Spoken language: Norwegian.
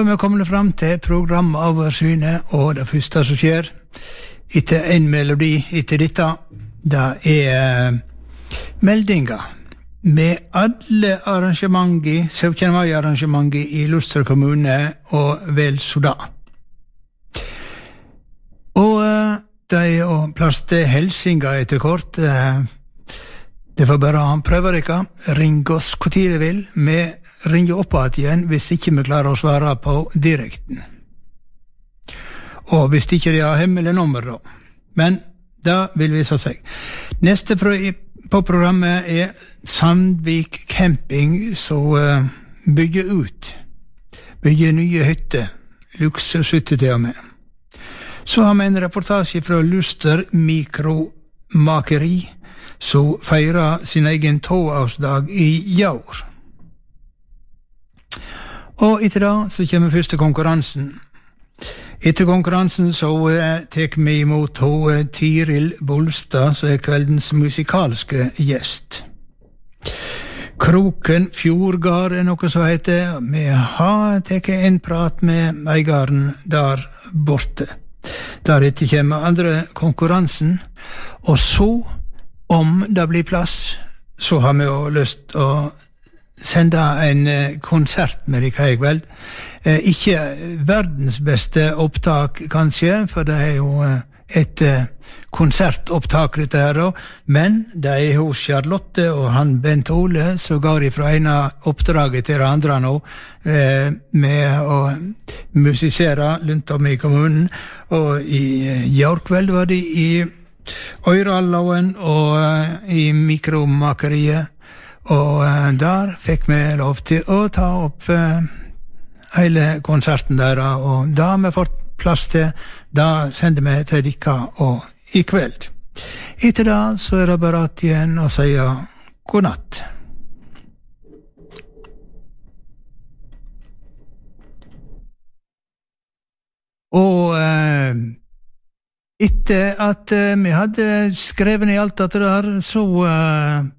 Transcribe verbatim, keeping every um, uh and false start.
vi kommet fram til programoversynet, og det første som skjer etter en melodi etter dette, det er meldinger med alle arrangementer, syttende mai-arrangementer i Luster kommune, og vel så da. Og det er jo plass til helsinga etter kort. Det får bare prøve dere. Ring oss hvor tid dere vil. Vi ringer opp igjen hvis ikke vi klarer å svare på direkten. Og hvis ikke de har hemmelig nummer da. Men da vil vi så seg. Neste pro på programmet er Sandvik Camping, som uh, bygger ut. Bygger nye hytter. Luksushytter til og med. Så har vi en reportasje fra Luster Mikromakeri, som feirer sin egen toårsdag i år. Og etter da så kommer første konkurransen. Etter konkurransen så uh, tek vi imot uh, Tiril Bolstad, som er kveldens musikalske gjest. Kroken Fjordgard er noe som heter. Vi har teket en prat med eigaren der borte. Deretter kommer andre konkurransen, og så, om det blir plass, så har vi jo lyst å sende en konsert med dere i kveld. Eh, ikke verdens beste opptak, kanskje, for det er jo et eh, konsertopptak dette her, men det er hos Charlotte og han Bent Ole, så går de fra ene oppdraget til det andre nå, eh, med å musisere rundt om i kommunen, og i i år kveld var de i Øyralloen og uh, i Mikromakeriet, og uh, der fikk vi lov til å ta opp uh, hele konserten der, og da har vi fått plass til, da sender vi til dere og i kveld. Etter da så er det bare at igjen å si god natt. Og uh, etter at uh, vi hadde skrevet i alt dette der, så uh,